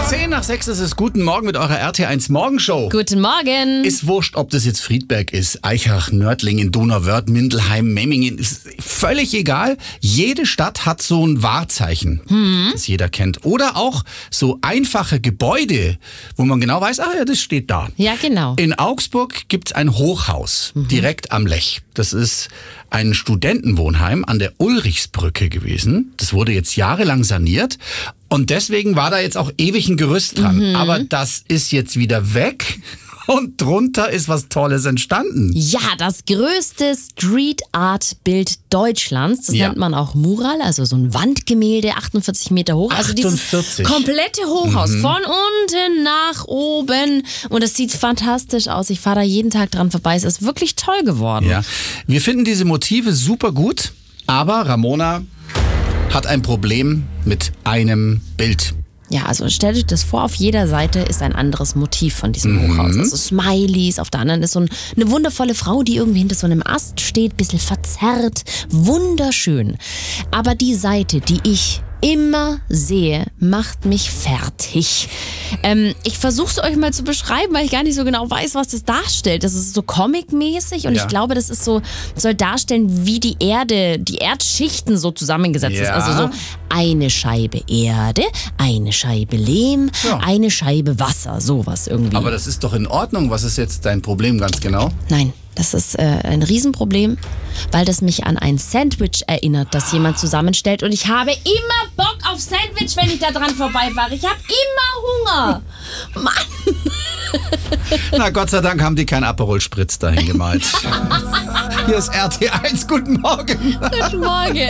10:06 ist es. Guten Morgen mit eurer RT1 Morgenshow. Guten Morgen. Ist wurscht, ob das jetzt Friedberg ist, Eichach, Nördlingen, Donauwörth, Mindelheim, Memmingen. Ist völlig egal. Jede Stadt hat so ein Wahrzeichen, das jeder kennt. Oder auch so einfache Gebäude, wo man genau weiß, ach ja, das steht da. Ja, genau. In Augsburg gibt's ein Hochhaus, direkt am Lech. Das ist ein Studentenwohnheim an der Ulrichsbrücke gewesen. Das wurde jetzt jahrelang saniert. Und deswegen war da jetzt auch ewig ein Gerüst dran. Aber das ist jetzt wieder weg. Und drunter ist was Tolles entstanden. Ja, das größte Street-Art-Bild Deutschlands. Das nennt man auch Mural, also so ein Wandgemälde, 48 Meter hoch. Also 48. Dieses komplette Hochhaus, von unten nach oben. Und es sieht fantastisch aus. Ich fahre da jeden Tag dran vorbei. Es ist wirklich toll geworden. Ja. Wir finden diese Motive super gut. Aber Ramona hat ein Problem mit einem Bild. Ja, also stellt euch das vor, auf jeder Seite ist ein anderes Motiv von diesem Hochhaus. Also Smileys, auf der anderen ist so eine wundervolle Frau, die irgendwie hinter so einem Ast steht, bisschen verzerrt, wunderschön. Aber die Seite, die ich immer sehe, macht mich fertig. Ich versuche es euch mal zu beschreiben, weil ich gar nicht so genau weiß, was das darstellt. Das ist so comic-mäßig und ich glaube, das ist so, soll darstellen, wie die Erde, die Erdschichten so zusammengesetzt ist. Also so eine Scheibe Erde, eine Scheibe Lehm, eine Scheibe Wasser, sowas irgendwie. Aber das ist doch in Ordnung. Was ist jetzt dein Problem ganz genau? Nein, das ist ein Riesenproblem, weil das mich an ein Sandwich erinnert, das jemand zusammenstellt. Und ich habe immer Bock auf Sandwich, wenn ich da dran vorbeifahre. Ich habe immer Hunger. Mann. Na, Gott sei Dank haben die kein Aperol Spritz dahin gemalt. Hier ist RT1. Guten Morgen. Guten Morgen.